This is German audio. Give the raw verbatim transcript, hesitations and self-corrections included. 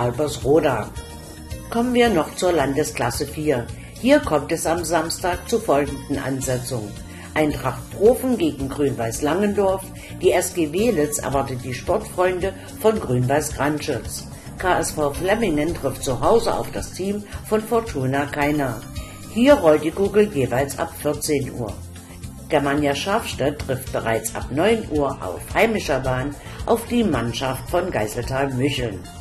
Albersroda. Kommen wir noch zur Landesklasse vier. Hier kommt es am Samstag zu folgenden Ansetzungen. Eintracht Profen gegen Grün-Weiß Langendorf. Die S G Welitz erwartet die Sportfreunde von Grün-Weiß Grantschütz. K S V Flemmingen trifft zu Hause auf das Team von Fortuna Kainach. Hier rollt die Kugel jeweils ab vierzehn Uhr. Germania Schafstedt trifft bereits ab neun Uhr auf heimischer Bahn auf die Mannschaft von Geiseltal Mücheln.